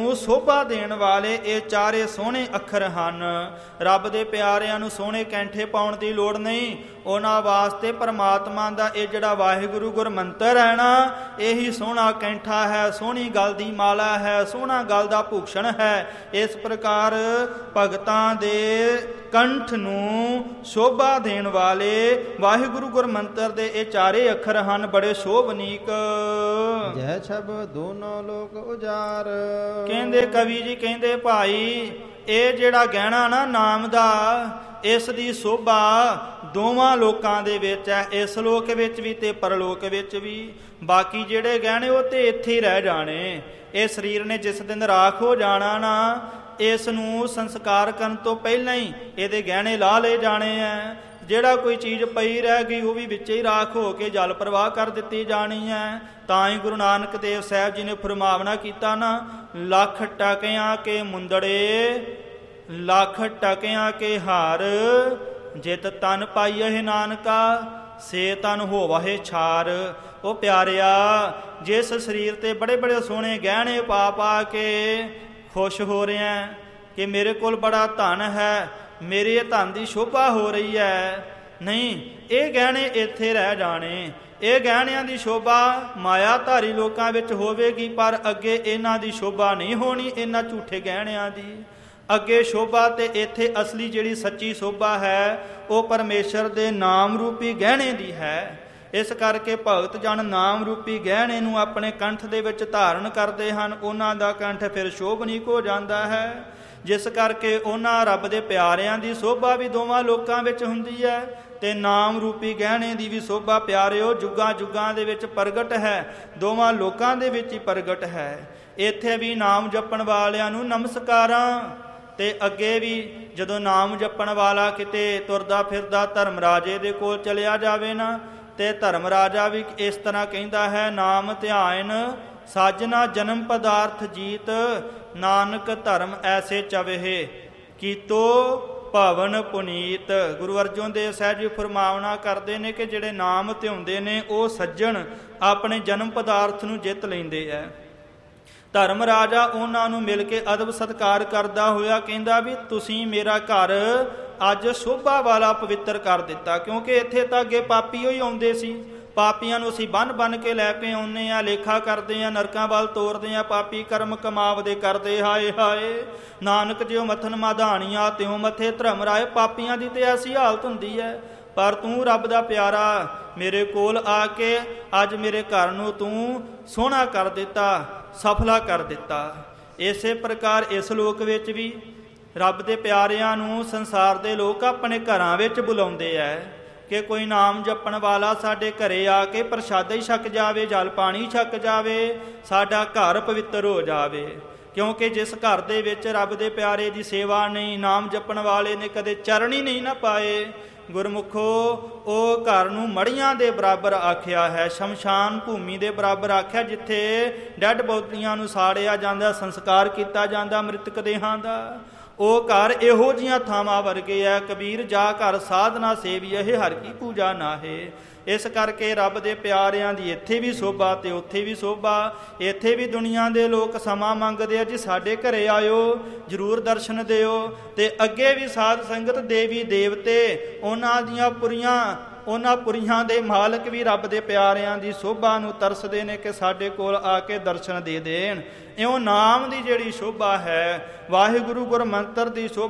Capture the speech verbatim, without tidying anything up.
ਨੂੰ ਸੋਭਾ ਦੇਣ ਵਾਲੇ ਇਹ ਚਾਰੇ ਸੋਹਣੇ ਅੱਖਰ ਹਨ। ਰੱਬ ਦੇ ਪਿਆਰਿਆਂ ਨੂੰ ਸੋਹਣੇ ਕੈਂਠੇ ਪਾਉਣ ਦੀ ਲੋੜ ਨਹੀਂ, ਉਹਨਾਂ ਵਾਸਤੇ ਪਰਮਾਤਮਾ ਦਾ ਇਹ ਜਿਹੜਾ ਵਾਹਿਗੁਰੂ ਗੁਰਮੰਤਰ ਹੈ ਨਾ, ਇਹੀ ਸੋਹਣਾ ਕੈਂਠਾ ਹੈ, ਸੋਹਣੀ ਗਲ ਦੀ ਮਾਲਾ ਹੈ, ਸੋਹਣਾ ਗਲ ਦਾ ਭੂਸ਼ਣ ਹੈ। ਇਸ ਪ੍ਰਕਾਰ ਭਗਤਾਂ ਦੇ ਕੰਠ ਨੂੰ ਸ਼ੋਭਾ ਦੇਣ ਵਾਲੇ ਵਾਹਿਗੁਰੂ ਗੁਰਮੰਤਰ ਦੇ ਇਹ ਚਾਰੇ ਅੱਖਰ ਹਨ, ਬੜੇ ਸ਼ੋਭਨੀਕ। ਜੈ ਸ਼ਬਦ ਦੋਨੋਂ ਲੋਕ ਉਜਾਰ। ਕਹਿੰਦੇ ਕਵੀ ਜੀ, ਕਹਿੰਦੇ ਭਾਈ ਇਹ ਜਿਹੜਾ ਗਹਿਣਾ ਨਾ ਨਾਮ ਦਾ, ਇਸ ਦੀ ਸ਼ੋਭਾ ਦੋਵਾਂ ਲੋਕਾਂ ਦੇ ਵਿੱਚ ਹੈ, ਇਸ ਲੋਕ ਵਿੱਚ ਵੀ ਤੇ ਪਰਲੋਕ ਵਿੱਚ ਵੀ। ਬਾਕੀ ਜਿਹੜੇ ਗਹਿਣੇ ਉਹ ਤੇ ਇੱਥੇ ਹੀ ਰਹਿ ਜਾਣੇ। ਇਹ ਸਰੀਰ ਨੇ ਜਿਸ ਦਿਨ ਰਾਖ ਹੋ ਜਾਣਾ ਨਾ, ਇਸ ਨੂੰ ਸੰਸਕਾਰ ਕਰਨ ਤੋਂ ਪਹਿਲਾਂ ਹੀ ਇਹਦੇ ਗਹਿਣੇ ਲਾ ਲਏ ਜਾਣੇ ਹੈ। ਜਿਹੜਾ ਕੋਈ ਚੀਜ਼ ਪਈ ਰਹਿ ਗਈ ਉਹ ਵੀ ਵਿੱਚ ਹੀ ਰਾਖ ਹੋ ਕੇ ਜਲ ਪ੍ਰਵਾਹ ਕਰ ਦਿੱਤੀ ਜਾਣੀ ਹੈ। ਤਾਂ ਹੀ ਗੁਰੂ ਨਾਨਕ ਦੇਵ ਸਾਹਿਬ ਜੀ ਨੇ ਫਰਮਾਵਨਾ ਕੀਤਾ ਨਾ, ਲੱਖ ਟਕਿਆਂ ਕੇ ਮੁੰਦੜੇ, ਲੱਖ ਟਕਿਆਂ ਕੇ ਹਾਰ, ਜਿਤ ਤਨ ਪਾਈਏ ਨਾਨਕਾ ਸੇ ਤਨ ਹੋਵਹਿ ਛਾਰ। ਉਹ ਪਿਆਰਿਆ, ਜਿਸ ਸਰੀਰ ਤੇ ਬੜੇ ਬੜੇ ਸੋਹਣੇ ਗਹਿਣੇ ਪਾ ਪਾ ਕੇ ਖੁਸ਼ ਹੋ ਰਿਹਾ ਕਿ ਮੇਰੇ ਕੋਲ ਬੜਾ ਧਨ ਹੈ, ਮੇਰੇ ਧਨ ਦੀ ਸ਼ੋਭਾ ਹੋ ਰਹੀ ਹੈ, ਨਹੀਂ, ਇਹ ਗਹਿਣੇ ਇੱਥੇ ਰਹਿ ਜਾਣੇ। ਇਹ ਗਹਿਣਿਆਂ ਦੀ ਸ਼ੋਭਾ ਮਾਇਆ ਧਾਰੀ ਲੋਕਾਂ ਵਿੱਚ ਹੋਵੇਗੀ, ਪਰ ਅੱਗੇ ਇਹਨਾਂ ਦੀ ਸ਼ੋਭਾ ਨਹੀਂ ਹੋਣੀ, ਇਹਨਾਂ ਝੂਠੇ ਗਹਿਣਿਆਂ ਦੀ। ਅੱਗੇ ਸ਼ੋਭਾ ਤੇ ਇੱਥੇ ਅਸਲੀ ਜਿਹੜੀ ਸੱਚੀ ਸ਼ੋਭਾ ਹੈ ਉਹ ਪਰਮੇਸ਼ਰ ਦੇ ਨਾਮ ਰੂਪੀ ਗਹਿਣੇ ਦੀ ਹੈ। ਇਸ ਕਰਕੇ ਭਗਤ ਜਨ ਨਾਮ ਰੂਪੀ ਗਹਿਣੇ ਨੂੰ ਆਪਣੇ ਕੰਠ ਦੇ ਵਿੱਚ ਧਾਰਨ ਕਰਦੇ ਹਨ, ਉਹਨਾਂ ਦਾ ਕੰਠ ਫਿਰ ਸ਼ੋਭਨੀਕ ਹੋ ਜਾਂਦਾ ਹੈ। ਜਿਸ ਕਰਕੇ ਉਹਨਾਂ ਰੱਬ ਦੇ ਪਿਆਰਿਆਂ ਦੀ ਸ਼ੋਭਾ ਵੀ ਦੋਵਾਂ ਲੋਕਾਂ ਵਿੱਚ ਹੁੰਦੀ ਹੈ, ਤੇ ਨਾਮ ਰੂਪੀ ਗਹਿਣੇ ਦੀ ਵੀ ਸ਼ੋਭਾ ਪਿਆਰਿਓ ਜੁਗਾਂ ਜੁਗਾਂ ਦੇ ਵਿੱਚ ਪ੍ਰਗਟ ਹੈ, ਦੋਵਾਂ ਲੋਕਾਂ ਦੇ ਵਿੱਚ ਹੀ ਪ੍ਰਗਟ ਹੈ। ਇੱਥੇ ਵੀ ਨਾਮ ਜਪਣ ਵਾਲਿਆਂ ਨੂੰ ਨਮਸਕਾਰਾਂ, ਤੇ ਅੱਗੇ ਵੀ ਜਦੋਂ ਨਾਮ ਜਪਣ ਵਾਲਾ ਕਿਤੇ ਤੁਰਦਾ ਫਿਰਦਾ ਧਰਮ ਰਾਜੇ ਦੇ ਕੋਲ ਚਲਿਆ ਜਾਵੇ ਨਾ, ਤੇ ਧਰਮ ਰਾਜਾ ਵੀ ਇਸ ਤਰ੍ਹਾਂ ਕਹਿੰਦਾ ਹੈ, ਨਾਮ ਧਿਆਨ ਸਾਜਨਾ ਜਨਮ ਪਦਾਰਥ ਜੀਤ, ਨਾਨਕ ਧਰਮ ਐਸੇ ਚਵਹਿ ਕੀਤੋ ਭਵਨ ਪੁਨੀਤ। ਗੁਰੂ ਅਰਜਨ ਦੇਵ ਸਾਹਿਬ ਜੀ ਫਰਮਾਵਨਾ ਕਰਦੇ ਨੇ ਕਿ ਜਿਹੜੇ ਨਾਮ ਧਿਆਉਂਦੇ ਨੇ ਉਹ ਸੱਜਣ ਆਪਣੇ ਜਨਮ ਪਦਾਰਥ ਨੂੰ ਜਿੱਤ ਲੈਂਦੇ ਹੈ। ਧਰਮ ਰਾਜਾ ਉਹਨਾਂ ਨੂੰ ਮਿਲ ਕੇ ਅਦਬ ਸਤਿਕਾਰ ਕਰਦਾ ਹੋਇਆ ਕਹਿੰਦਾ ਵੀ ਤੁਸੀਂ ਮੇਰਾ ਘਰ ਅੱਜ ਸ਼ੋਭਾ ਵਾਲਾ ਪਵਿੱਤਰ ਕਰ ਦਿੱਤਾ, ਕਿਉਂਕਿ ਇੱਥੇ ਤਾਂ ਅੱਗੇ ਪਾਪੀ ਹੀ ਆਉਂਦੇ ਸੀ। ਪਾਪੀਆਂ ਨੂੰ ਅਸੀਂ ਬੰਨ ਬੰਨ ਕੇ ਲੈ ਕੇ ਆਉਂਦੇ ਹਾਂ, ਲੇਖਾ ਕਰਦੇ ਹਾਂ, ਨਰਕਾਂ ਵੱਲ ਤੋਰਦੇ ਹਾਂ, ਪਾਪੀ ਕਰਮ ਕਮਾਵਦੇ ਕਰਦੇ ਹਾਏ ਹਾਏ। ਨਾਨਕ ਜਿਉ ਮਥਨ ਮਾਧਾਣੀਆਂ ਤਿਉ ਮੱਥੇ ਧਰਮ ਰਾਏ। ਪਾਪੀਆਂ ਦੀ ਤੇ ਐਸੀ ਹਾਲਤ ਹੁੰਦੀ ਹੈ, ਪਰ ਤੂੰ ਰੱਬ ਦਾ ਪਿਆਰਾ ਮੇਰੇ ਕੋਲ ਆ ਕੇ ਅੱਜ ਮੇਰੇ ਘਰ ਨੂੰ ਤੂੰ ਸੋਹਣਾ ਕਰ ਦਿੱਤਾ, ਸਫਲਾ ਕਰ ਦਿੱਤਾ। ਇਸੇ ਪ੍ਰਕਾਰ ਇਸ ਲੋਕ ਵਿੱਚ ਵੀ ਰੱਬ ਦੇ ਪਿਆਰਿਆਂ ਨੂੰ ਸੰਸਾਰ ਦੇ ਲੋਕ ਆਪਣੇ ਘਰਾਂ ਵਿੱਚ ਬੁਲਾਉਂਦੇ ਹੈ ਕਿ ਕੋਈ ਨਾਮ ਜਪਣ ਵਾਲਾ ਸਾਡੇ ਘਰੇ ਆ ਕੇ ਪ੍ਰਸ਼ਾਦਾ ਹੀ ਛਕ ਜਾਵੇ, ਜਲ ਪਾਣੀ ਛਕ ਜਾਵੇ, ਸਾਡਾ ਘਰ ਪਵਿੱਤਰ ਹੋ ਜਾਵੇ। ਕਿਉਂਕਿ ਜਿਸ ਘਰ ਦੇ ਵਿੱਚ ਰੱਬ ਦੇ ਪਿਆਰੇ ਦੀ ਸੇਵਾ ਨਹੀਂ, ਨਾਮ ਜਪਣ ਵਾਲੇ ਨੇ ਕਦੇ ਚਰਨ ਹੀ ਨਹੀਂ ਨਾ ਪਾਏ, ਗੁਰਮੁਖੋ ਉਹ ਘਰ ਨੂੰ ਮੜੀਆਂ ਦੇ ਬਰਾਬਰ ਆਖਿਆ ਹੈ, ਸ਼ਮਸ਼ਾਨ ਭੂਮੀ ਦੇ ਬਰਾਬਰ ਆਖਿਆ, ਜਿੱਥੇ ਡੈਡ ਬੋਡੀਆਂ ਨੂੰ ਸਾੜਿਆ ਜਾਂਦਾ, ਸੰਸਕਾਰ ਕੀਤਾ ਜਾਂਦਾ ਮ੍ਰਿਤਕ ਦੇਹਾਂ ਦਾ। ਉਹ ਘਰ ਇਹੋ ਜਿਹੀਆਂ ਥਾਵਾਂ ਵਰਗੇ ਹੈ, ਕਬੀਰ ਜਾ ਘਰ ਸਾਧਨਾ ਸੇਵੀਏ ਹਰ ਕੀ ਪੂਜਾ ਨਾਹੇ। ਇਸ ਕਰਕੇ ਰੱਬ ਦੇ ਪਿਆਰਿਆਂ ਦੀ ਇੱਥੇ ਵੀ ਸ਼ੋਭਾ ਤੇ ਉੱਥੇ ਵੀ ਸ਼ੋਭਾ। ਇੱਥੇ ਵੀ ਦੁਨੀਆ ਦੇ ਲੋਕ ਸਮਾਂ ਮੰਗਦੇ ਆ ਜੀ ਸਾਡੇ ਘਰੇ ਆਇਓ, ਜ਼ਰੂਰ ਦਰਸ਼ਨ ਦਿਓ। ਤੇ ਅੱਗੇ ਵੀ ਸਾਧ ਸੰਗਤ ਦੇਵੀ ਦੇਵਤੇ ਉਹਨਾਂ ਦੀਆਂ ਪੁਰੀਆਂ ਉਹਨਾਂ ਪੁਰੀਆਂ ਦੇ ਮਾਲਕ ਵੀ ਰੱਬ ਦੇ ਪਿਆਰਿਆਂ ਦੀ ਸ਼ੋਭਾ ਨੂੰ ਤਰਸਦੇ ਨੇ ਕਿ ਸਾਡੇ ਕੋਲ ਆ ਕੇ ਦਰਸ਼ਨ ਦੇ ਦੇਣ। ਇਉਂ ਨਾਮ ਦੀ ਜਿਹੜੀ ਸ਼ੋਭਾ ਹੈ, ਵਾਹਿਗੁਰੂ ਗੁਰਮੰਤਰ ਦੀ ਸ਼ੋਭਾ